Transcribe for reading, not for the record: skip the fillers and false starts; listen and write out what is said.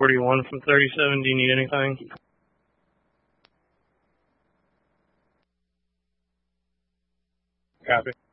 41 from 37. Do you need anything? Copy.